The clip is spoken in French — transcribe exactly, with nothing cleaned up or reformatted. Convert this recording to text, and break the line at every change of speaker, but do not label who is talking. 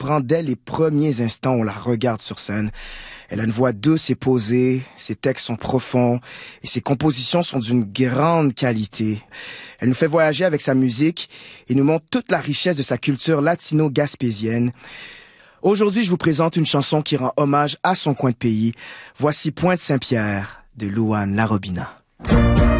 surprend dès les premiers instants où on la regarde sur scène. Elle a une voix douce et posée, ses textes sont profonds et ses compositions sont d'une grande qualité. Elle nous fait voyager avec sa musique et nous montre toute la richesse de sa culture latino-gaspésienne. Aujourd'hui, je vous présente une chanson qui rend hommage à son coin de pays. Voici Pointe Saint-Pierre de Louane Larobina.